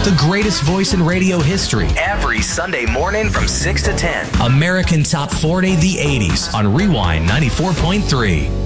The greatest voice in radio history. Every Sunday morning from 6 to 10. American Top 40, the 80s on Rewind 94.3.